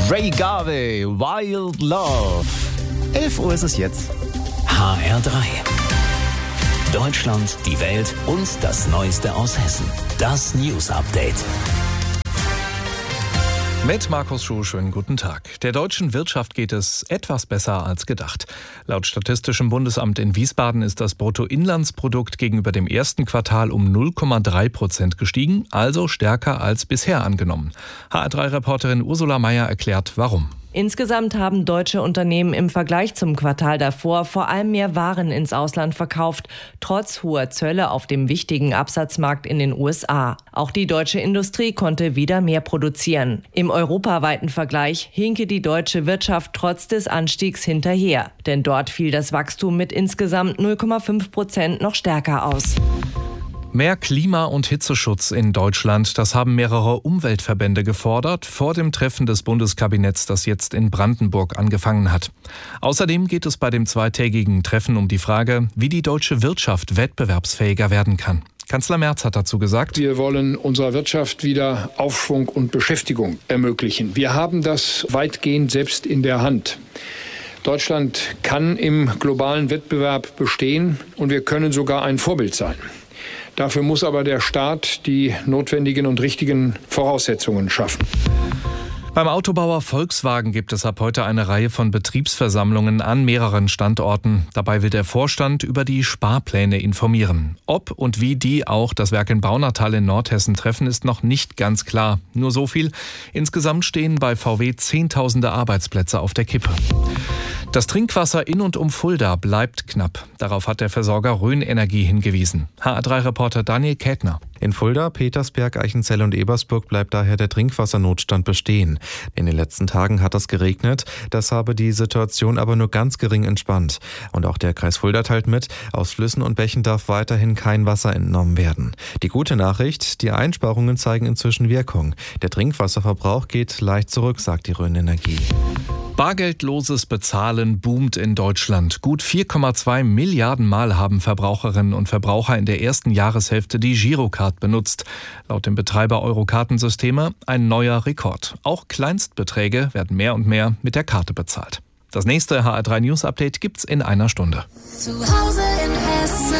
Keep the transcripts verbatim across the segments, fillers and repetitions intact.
Ray Garvey, Wild Love. elf Uhr ist es jetzt. H R drei. Deutschland, die Welt und das Neueste aus Hessen. Das News Update. Mit Markus Schuh, schönen guten Tag. Der deutschen Wirtschaft geht es etwas besser als gedacht. Laut Statistischem Bundesamt in Wiesbaden ist das Bruttoinlandsprodukt gegenüber dem ersten Quartal um null Komma drei Prozent gestiegen, also stärker als bisher angenommen. H R drei Reporterin Ursula Meier erklärt, warum. Insgesamt haben deutsche Unternehmen im Vergleich zum Quartal davor vor allem mehr Waren ins Ausland verkauft, trotz hoher Zölle auf dem wichtigen Absatzmarkt in den U S A. Auch die deutsche Industrie konnte wieder mehr produzieren. Im europaweiten Vergleich hinke die deutsche Wirtschaft trotz des Anstiegs hinterher, denn dort fiel das Wachstum mit insgesamt null Komma fünf Prozent noch stärker aus. Mehr Klima- und Hitzeschutz in Deutschland, das haben mehrere Umweltverbände gefordert vor dem Treffen des Bundeskabinetts, das jetzt in Brandenburg angefangen hat. Außerdem geht es bei dem zweitägigen Treffen um die Frage, wie die deutsche Wirtschaft wettbewerbsfähiger werden kann. Kanzler Merz hat dazu gesagt: Wir wollen unserer Wirtschaft wieder Aufschwung und Beschäftigung ermöglichen. Wir haben das weitgehend selbst in der Hand. Deutschland kann im globalen Wettbewerb bestehen und wir können sogar ein Vorbild sein. Dafür muss aber der Staat die notwendigen und richtigen Voraussetzungen schaffen. Beim Autobauer Volkswagen gibt es ab heute eine Reihe von Betriebsversammlungen an mehreren Standorten. Dabei will der Vorstand über die Sparpläne informieren. Ob und wie die auch das Werk in Baunatal in Nordhessen treffen, ist noch nicht ganz klar. Nur so viel: Insgesamt stehen bei V W Zehntausende Arbeitsplätze auf der Kippe. Das Trinkwasser in und um Fulda bleibt knapp. Darauf hat der Versorger Rhön Energie hingewiesen. H R drei Reporter Daniel Kätner. In Fulda, Petersberg, Eichenzell und Ebersburg bleibt daher der Trinkwassernotstand bestehen. In den letzten Tagen hat es geregnet. Das habe die Situation aber nur ganz gering entspannt. Und auch der Kreis Fulda teilt mit, aus Flüssen und Bächen darf weiterhin kein Wasser entnommen werden. Die gute Nachricht: Die Einsparungen zeigen inzwischen Wirkung. Der Trinkwasserverbrauch geht leicht zurück, sagt die Rhön Energie. Bargeldloses Bezahlen boomt in Deutschland. Gut vier Komma zwei Milliarden Mal haben Verbraucherinnen und Verbraucher in der ersten Jahreshälfte die Girocard benutzt. Laut dem Betreiber Eurokartensysteme ein neuer Rekord. Auch Kleinstbeträge werden mehr und mehr mit der Karte bezahlt. Das nächste H R drei News Update gibt's in einer Stunde. Zu Hause in Hessen.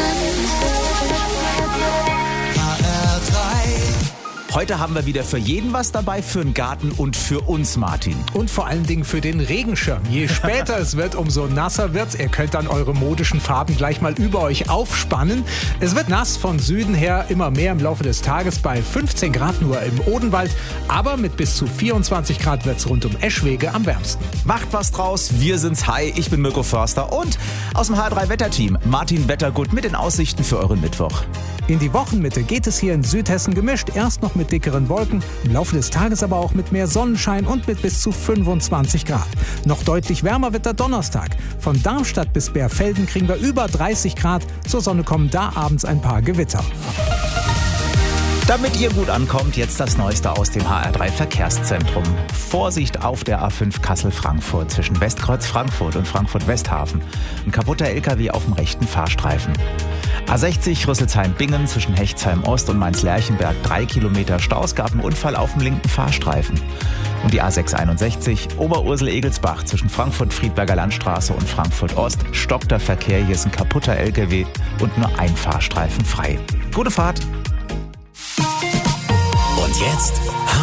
Heute haben wir wieder für jeden was dabei, für den Garten und für uns, Martin. Und vor allen Dingen für den Regenschirm. Je später es wird, umso nasser wird's. Ihr könnt dann eure modischen Farben gleich mal über euch aufspannen. Es wird nass von Süden her, immer mehr im Laufe des Tages, bei fünfzehn Grad nur im Odenwald. Aber mit bis zu vierundzwanzig Grad wird's rund um Eschwege am wärmsten. Macht was draus, wir sind's. Hi, ich bin Mirko Förster und aus dem H R drei Wetterteam Martin Wettergut mit den Aussichten für euren Mittwoch. In die Wochenmitte geht es hier in Südhessen gemischt. Erst noch mit dickeren Wolken, im Laufe des Tages aber auch mit mehr Sonnenschein und mit bis zu fünfundzwanzig Grad. Noch deutlich wärmer wird der Donnerstag. Von Darmstadt bis Bärfelden kriegen wir über dreißig Grad. Zur Sonne kommen da abends ein paar Gewitter. Damit ihr gut ankommt, jetzt das Neueste aus dem H R drei Verkehrszentrum. Vorsicht auf der A fünf Kassel-Frankfurt zwischen Westkreuz Frankfurt und Frankfurt-Westhafen. Ein kaputter L K W auf dem rechten Fahrstreifen. A sechzig Rüsselsheim-Bingen zwischen Hechtsheim-Ost und Mainz-Lerchenberg drei Kilometer Stau. Es gab einen Unfall auf dem linken Fahrstreifen. Und die A sechshunderteinundsechzig Oberursel-Egelsbach zwischen Frankfurt-Friedberger Landstraße und Frankfurt-Ost stockt der Verkehr. Hier ist ein kaputter L K W und nur ein Fahrstreifen frei. Gute Fahrt! Und jetzt